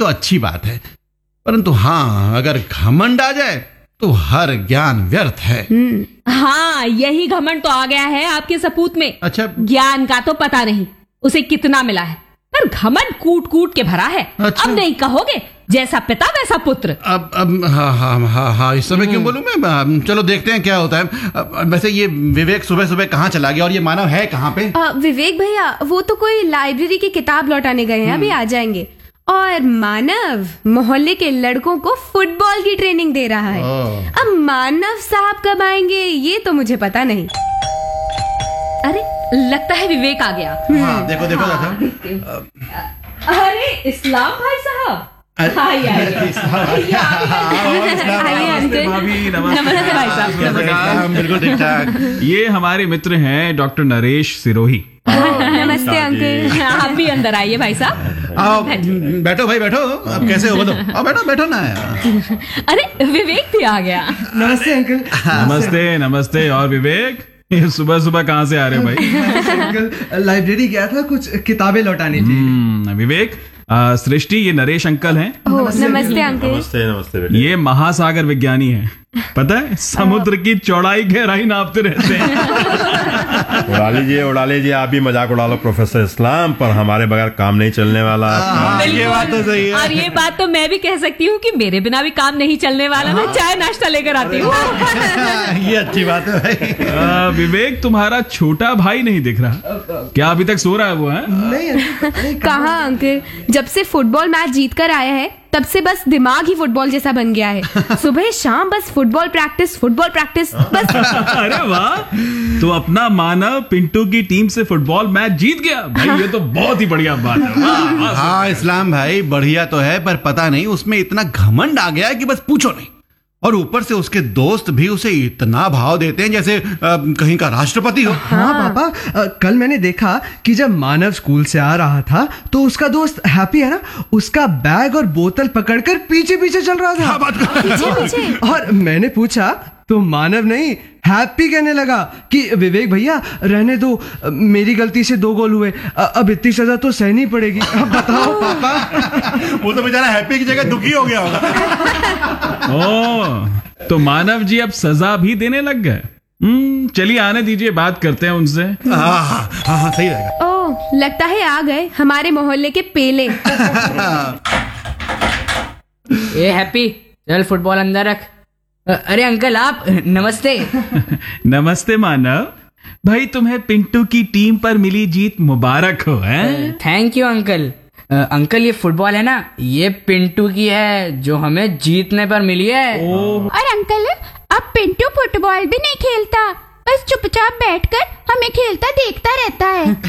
तो अच्छी बात है, परंतु हाँ, अगर घमंड आ जाए तो हर ज्ञान व्यर्थ है। हाँ, यही घमंड तो आ गया है आपके सपूत में। अच्छा, ज्ञान का तो पता नहीं उसे कितना मिला है, पर घमंड कूट कूट के भरा है। अच्छा। अब नहीं कहोगे जैसा पिता वैसा पुत्र। अब हाँ, इस समय क्यों बोलूं मैं? चलो देखते हैं क्या होता है। वैसे ये विवेक सुबह सुबह कहाँ चला गया और ये मानव है कहाँ पे? विवेक भैया वो तो कोई लाइब्रेरी की किताब लौटाने गए हैं, अभी आ जाएंगे। और मानव मोहल्ले के लड़कों को फुटबॉल की ट्रेनिंग दे रहा है। अब मानव साहब कब आएंगे ये तो मुझे पता नहीं। अरे लगता है विवेक आ गया। हाँ, देखो अरे इस्लाम भाई साहब, आइए अंकल। नमस्ते भाई साहब। बिल्कुल ठीक ठाक। ये हमारे मित्र हैं डॉक्टर नरेश सिरोही। नमस्ते अंकल। आप भी अंदर आइए भाई साहब। आओ, बैठो भाई बैठो। अब कैसे हो? बोलो। आओ बैठो ना। अरे विवेक भी आ गया। नमस्ते अंकल। नमस्ते। और विवेक, ये सुबह सुबह कहाँ से आ रहे हो भाई? अंकल लाइब्रेरी गया था, कुछ किताबें लौटानी थी। विवेक, सृष्टि, ये नरेश अंकल हैं। नमस्ते अंकल। नमस्ते बेटे। ये महासागर विज्ञानी हैं। पता है, समुद्र की चौड़ाई गहराई नापते रहते हैं। उड़ा लीजिए, आप भी मजाक उड़ा लो प्रोफेसर इस्लाम, पर हमारे बगैर काम नहीं चलने वाला। ये बात तो सही है। और ये बात तो मैं भी कह सकती हूँ कि मेरे बिना भी काम नहीं चलने वाला। मैं चाय नाश्ता लेकर आती हूँ। ये अच्छी बात है भाई। विवेक, तुम्हारा छोटा भाई नहीं दिख रहा, क्या अभी तक सो रहा है वो? है नहीं कहाँ अंकल, जब से फुटबॉल मैच जीत कर आया है तब से बस दिमाग ही फुटबॉल जैसा बन गया है। सुबह शाम बस फुटबॉल प्रैक्टिस बस। अरे वाह, तो अपना मानव पिंटू की टीम से फुटबॉल मैच जीत गया भाई, ये तो बहुत ही बढ़िया बात है। हाँ इस्लाम भाई, बढ़िया तो है, पर पता नहीं उसमें इतना घमंड आ गया है कि बस पूछो नहीं। और ऊपर से उसके दोस्त भी उसे इतना भाव देते हैं जैसे कहीं का राष्ट्रपति हो। हाँ पापा, कल मैंने देखा कि जब मानव स्कूल से आ रहा था तो उसका दोस्त हैप्पी है ना, उसका बैग और बोतल पकड़कर पीछे पीछे चल रहा था। पीछे। और मैंने पूछा तो मानव नहीं हैप्पी कहने लगा कि विवेक भैया रहने दो, मेरी गलती से 2 गोल हुए, अब इतनी सजा तो सहनी पड़ेगी। अब बताओ पापा। वो तो बेचारा हैप्पी की जगह दुखी हो गया होगा। ओ, तो मानव जी अब सजा भी देने लग गए। चलिए आने दीजिए, बात करते हैं उनसे। हाँ, सही रहेगा। ओह, लगता है आ गए हमारे मोहल्ले के पेले। ए हैप्पी, चल फुटबॉल अंदर रख। अरे अंकल आप, नमस्ते। नमस्ते मानव भाई, तुम्हें पिंटू की टीम पर मिली जीत मुबारक हो। हैं? Thank you uncle. अंकल ये फुटबॉल है ना, ये पिंटू की है जो हमें जीतने पर मिली है। और अंकल अब पिंटू फुटबॉल भी नहीं खेलता, बस चुपचाप बैठकर हमें खेलता देखता रहता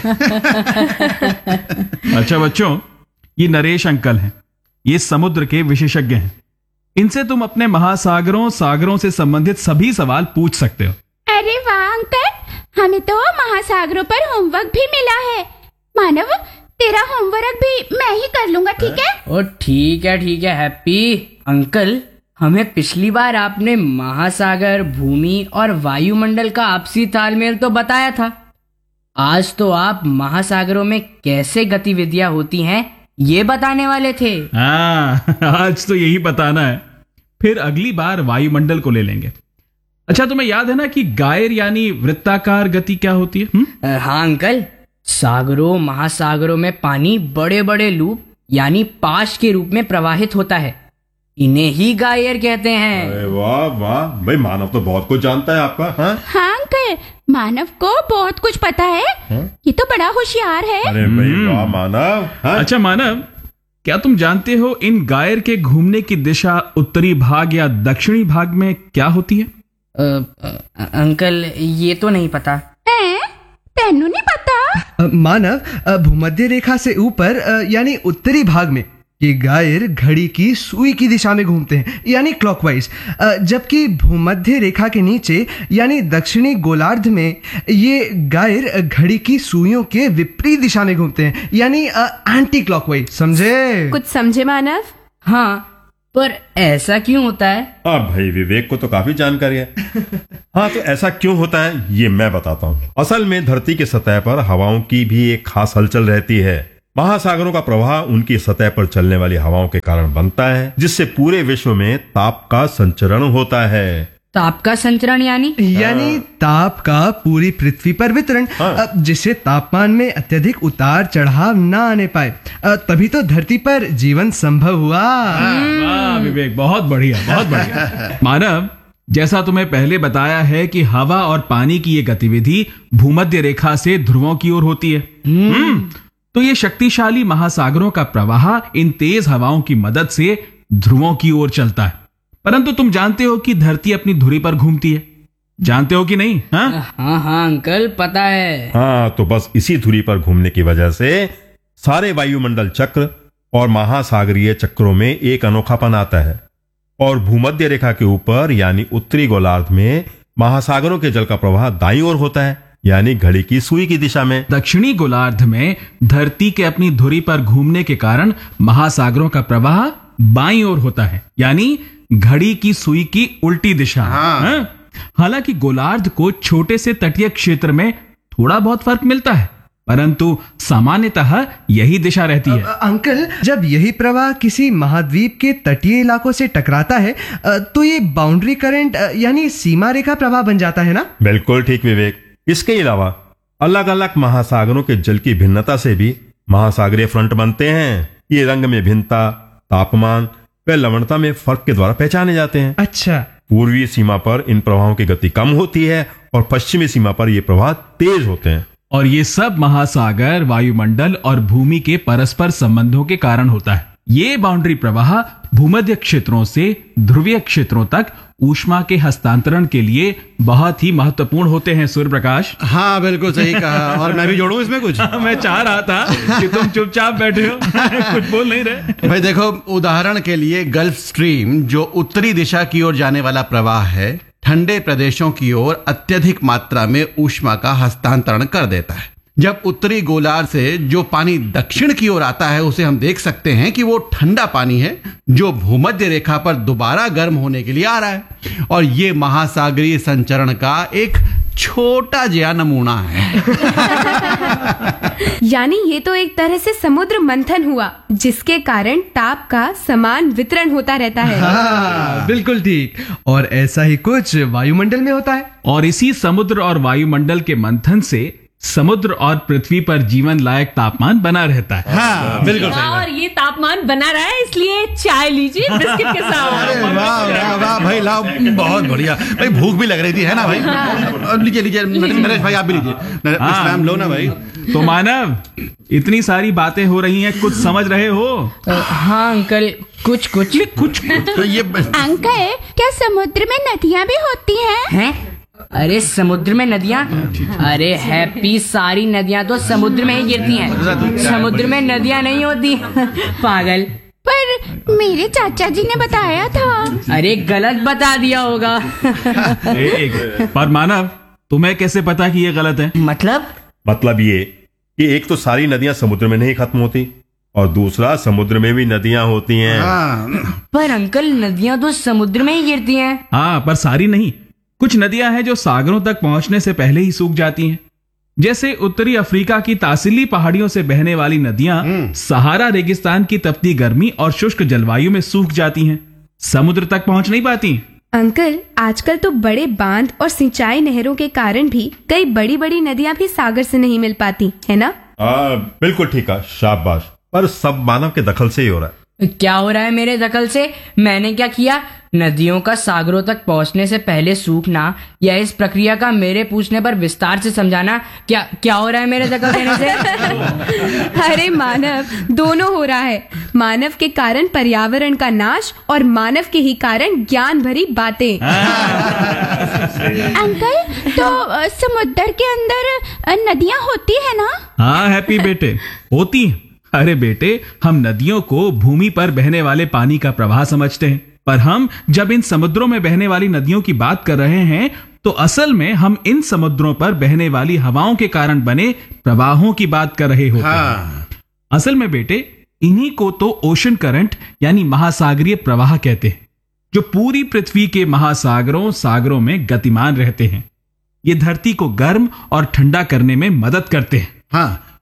है। अच्छा बच्चों, ये नरेश अंकल हैं, ये समुद्र के विशेषज्ञ हैं। इनसे तुम अपने महासागरों सागरों से संबंधित सभी सवाल पूछ सकते हो। अरे वाह अंकल, हमें तो महासागरों पर होमवर्क भी मिला है। मानव, तेरा होमवर्क भी मैं ही कर लूंगा, ठीक है? ओ ठीक है हैप्पी। अंकल, हमें पिछली बार आपने महासागर, भूमि और वायुमंडल का आपसी तालमेल तो बताया था। आज तो आप महासागरों में कैसे गतिविधियां होती हैं ये बताने वाले थे। हाँ, आज तो यही बताना है, फिर अगली बार वायुमंडल को ले लेंगे। अच्छा, तुम्हें याद है ना कि गायर यानी वृत्ताकार गति क्या होती है? हाँ अंकल, सागरों महासागरों में पानी बड़े बड़े लूप यानी पाश के रूप में प्रवाहित होता है, इन्हें ही गायर कहते हैं। अरे वाह वाह भाई, मानव तो बहुत कुछ जानता है आपका। हाँ अंकल, मानव को बहुत कुछ पता है। ये तो बड़ा होशियार है। अरे भाई वाह मानव। अच्छा मानव, क्या तुम जानते हो इन गायर के घूमने की दिशा उत्तरी भाग या दक्षिणी भाग में क्या होती है? अंकल ये तो नहीं पता। तेनू नहीं पता? मानव, भूमध्य रेखा से ऊपर यानी उत्तरी भाग में ये गायर घड़ी की सुई की दिशा में घूमते हैं यानी क्लॉकवाइज, जबकि भूमध्य रेखा के नीचे यानी दक्षिणी गोलार्ध में ये गायर घड़ी की सुइयों के विपरीत दिशा में घूमते हैं यानी एंटी क्लॉकवाइज। समझे? कुछ समझे मानव? हाँ, पर ऐसा क्यों होता है? हाँ भाई, विवेक को तो काफी जानकारी है। हाँ, तो ऐसा क्यों होता है ये मैं बताता हूँ। असल में धरती की सतह पर हवाओं की भी एक खास हलचल रहती है, महासागरों का प्रवाह उनकी सतह पर चलने वाली हवाओं के कारण बनता है, जिससे पूरे विश्व में ताप का संचरण होता है। ताप का संचरण यानी ताप का पूरी पृथ्वी पर वितरण, जिससे तापमान में अत्यधिक उतार चढ़ाव न आने पाए। तभी तो धरती पर जीवन संभव हुआ। वाह विवेक, बहुत बढ़िया, बहुत बढ़िया। मानव, जैसा तुम्हें पहले बताया है कि हवा और पानी की ये गतिविधि भूमध्य रेखा से ध्रुवों की ओर होती है। तो ये शक्तिशाली महासागरों का प्रवाह इन तेज हवाओं की मदद से ध्रुवों की ओर चलता है। परंतु तुम जानते हो कि धरती अपनी धुरी पर घूमती है, जानते हो कि नहीं? हाँ अंकल, पता है। हाँ, तो बस इसी धुरी पर घूमने की वजह से सारे वायुमंडल चक्र और महासागरीय चक्रों में एक अनोखापन आता है, और भूमध्य रेखा के ऊपर यानी उत्तरी गोलार्ध में महासागरों के जल का प्रवाह दाईं ओर होता है, यानी घड़ी की सुई की दिशा में। दक्षिणी गोलार्ध में धरती के अपनी धुरी पर घूमने के कारण महासागरों का प्रवाह बाईं ओर होता है, यानी घड़ी की सुई की उल्टी दिशा। हालांकि गोलार्ध को छोटे से तटीय क्षेत्र में थोड़ा बहुत फर्क मिलता है, परंतु सामान्यतः यही दिशा रहती है। अंकल, जब यही प्रवाह किसी महाद्वीप के तटीय इलाकों से टकराता है तो ये बाउंड्री करंट यानी सीमा रेखा प्रवाह बन जाता है ना? बिल्कुल ठीक विवेक। इसके अलावा अलग अलग महासागरों के जल की भिन्नता से भी महासागरीय फ्रंट बनते हैं। ये रंग में भिन्नता, तापमान व लवणता में फर्क के द्वारा पहचाने जाते हैं। अच्छा। पूर्वी सीमा पर इन प्रवाहों की गति कम होती है और पश्चिमी सीमा पर ये प्रवाह तेज होते हैं। और ये सब महासागर, वायुमंडल और भूमि के परस्पर संबंधों के कारण होता है। ये बाउंड्री प्रवाह भूमध्य क्षेत्रों से ध्रुवीय क्षेत्रों तक ऊष्मा के हस्तांतरण के लिए बहुत ही महत्वपूर्ण होते हैं। सूर्य प्रकाश। हाँ, बिल्कुल सही कहा। और मैं भी जोड़ूं इसमें कुछ? मैं चाह रहा था कि तुम चुपचाप बैठे हो, कुछ बोल नहीं रहे। भाई देखो, उदाहरण के लिए गल्फ स्ट्रीम जो उत्तरी दिशा की ओर जाने वाला प्रवाह है, ठंडे प्रदेशों की ओर अत्यधिक मात्रा में ऊष्मा का हस्तांतरण कर देता है। जब उत्तरी गोलार्ध से जो पानी दक्षिण की ओर आता है, उसे हम देख सकते हैं कि वो ठंडा पानी है जो भूमध्य रेखा पर दोबारा गर्म होने के लिए आ रहा है, और ये महासागरीय संचरण का एक छोटा जया नमूना है। यानी ये तो एक तरह से समुद्र मंथन हुआ, जिसके कारण ताप का समान वितरण होता रहता है। हाँ, बिल्कुल ठीक। और ऐसा ही कुछ वायुमंडल में होता है। और इसी समुद्र और वायुमंडल के मंथन से समुद्र और पृथ्वी पर जीवन लायक तापमान बना रहता है। हाँ, बिल्कुल सही। और ये तापमान बना रहा है, इसलिए चाय लीजिए बिस्किट के साथ। वाह वाह वाह भाई, लाओ, बहुत बढ़िया भाई। भूख भी लग रही थी, है ना भाई? लीजिए लीजिए, नरेश भाई आप भी लीजिए। मैम लो ना भाई। तो मानव, इतनी सारी बातें हो रही हैं, कुछ समझ रहे हो? हाँ अंकल, कुछ तो ये अंकल, क्या समुद्र में नदियाँ भी होती हैं? अरे समुद्र में नदियाँ? अरे हैप्पी, सारी नदियाँ तो समुद्र में ही गिरती हैं, समुद्र में नदियाँ नहीं होती। पागल। पर मेरे चाचा जी ने बताया था। अरे गलत बता दिया होगा। पर मानव, तुम्हें कैसे पता कि ये गलत है? मतलब ये कि एक तो सारी नदियां समुद्र में नहीं खत्म होती, और दूसरा समुद्र में भी नदियां होती हैं। पर अंकल, नदियां तो समुद्र में ही गिरती हैं। हाँ, पर सारी नहीं। कुछ नदियां हैं जो सागरों तक पहुंचने से पहले ही सूख जाती हैं। जैसे उत्तरी अफ्रीका की तासिली पहाड़ियों से बहने वाली नदियां सहारा रेगिस्तान की तपती गर्मी और शुष्क जलवायु में सूख जाती हैं, समुद्र तक पहुंच नहीं पाती। अंकल, आजकल तो बड़े बांध और सिंचाई नहरों के कारण भी कई बड़ी बड़ी नदियां भी सागर से नहीं मिल पाती, है ना? बिल्कुल ठीक है, शाबाश। पर सब मानव के दखल से ही हो रहा है। क्या हो रहा है मेरे दखल से? मैंने क्या किया? नदियों का सागरों तक पहुंचने से पहले सूखना या इस प्रक्रिया का मेरे पूछने पर विस्तार से समझाना, क्या हो रहा है मेरे दखल देने से? अरे मानव, दोनों हो रहा है। मानव के कारण पर्यावरण का नाश और मानव के ही कारण ज्ञान भरी बातें। अंकल, तो समुद्र के अंदर नदियाँ होती है ना? हाँ हैप्पी बेटे, होती हैं। अरे बेटे, हम नदियों को भूमि पर बहने वाले पानी का प्रवाह समझते हैं, पर हम जब इन समुद्रों में बहने वाली नदियों की बात कर रहे हैं, तो असल में हम इन समुद्रों पर बहने वाली हवाओं के कारण बने प्रवाहों की बात कर रहे होते हैं। असल में बेटे, इन्हीं को तो ओशन करंट यानी महासागरीय प्रवाह कहते हैं, जो पूरी पृथ्वी के महासागरों सागरों में गतिमान रहते हैं। ये धरती को गर्म और ठंडा करने में मदद करते हैं। हाँ,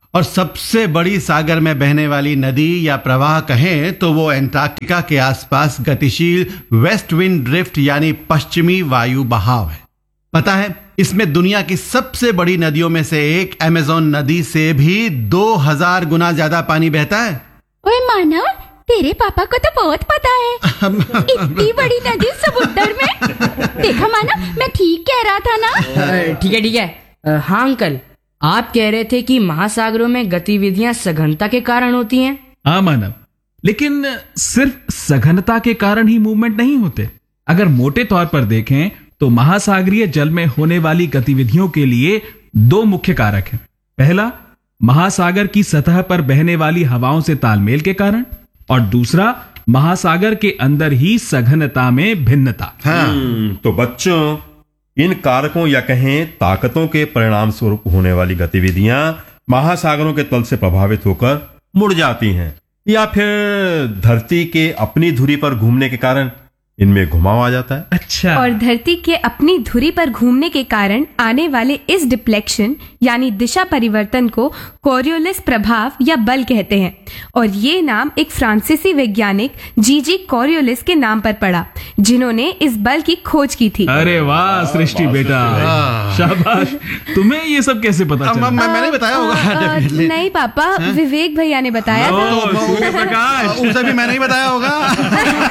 और सबसे बड़ी सागर में बहने वाली नदी या प्रवाह कहें तो वो एंटार्क्टिका के आसपास गतिशील वेस्ट विंड ड्रिफ्ट यानी पश्चिमी वायु बहाव है। पता है, इसमें दुनिया की सबसे बड़ी नदियों में से एक अमेज़न नदी से भी 2000 गुना ज्यादा पानी बहता है। ओए मानव, तेरे पापा को तो बहुत पता है। इतनी बड़ी नदी समुद्र में। देखा मानव, मैं ठीक कह रहा था ना। ठीक है। हाँ अंकल, आप कह रहे थे कि महासागरों में गतिविधियां सघनता के कारण होती हैं। हाँ मानव, लेकिन सिर्फ सघनता के कारण ही मूवमेंट नहीं होते। अगर मोटे तौर पर देखें तो महासागरीय जल में होने वाली गतिविधियों के लिए 2 मुख्य कारक हैं। पहला, महासागर की सतह पर बहने वाली हवाओं से तालमेल के कारण, और दूसरा, महासागर के अंदर ही सघनता में भिन्नता। तो बच्चों, इन कारकों या कहें ताकतों के परिणाम स्वरूप होने वाली गतिविधियां महासागरों के तल से प्रभावित होकर मुड़ जाती हैं, या फिर धरती के अपनी धुरी पर घूमने के कारण इनमें घुमाव आ जाता है। अच्छा। और धरती के अपनी धुरी पर घूमने के कारण आने वाले इस डिफ्लेक्शन यानी दिशा परिवर्तन को कोरियोलिस प्रभाव या बल कहते हैं। और ये नाम एक फ्रांसीसी वैज्ञानिक जीजी कोरियोलिस के नाम पर पड़ा, जिन्होंने इस बल की खोज की थी। अरे वाह सृष्टि बेटा, शाबाश। तुम्हें ये सब कैसे पता चला? मैंने बताया होगा। definitely। नहीं पापा, विवेक भैया ने बताया था। सूर्य प्रकाश, उसे भी मैंने ही बताया होगा।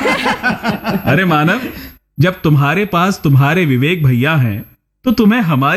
अरे मानव, जब तुम्हारे पास तुम्हारे विवेक भैया हैं तो तुम्हें हमारी